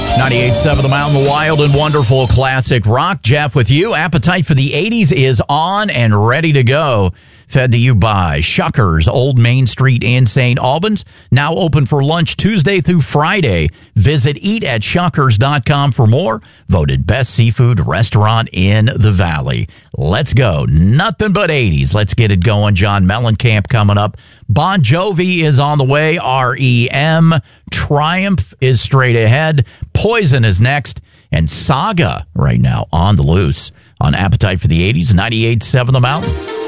98.7 The Mountain, the wild and wonderful classic rock. Jeff with you. Appetite for the 80s is on and ready to go. Fed to you by Shuckers, Old Main Street in St. Albans. Now open for lunch Tuesday through Friday. Visit eatatshuckers.com for more. Voted best seafood restaurant in the Valley. Let's go. Nothing but 80s. Let's get it going. John Mellencamp coming up. Bon Jovi is on the way. REM. Triumph is straight ahead. Poison is next. And Saga right now on the loose on Appetite for the 80s. 98.7 The Mountain.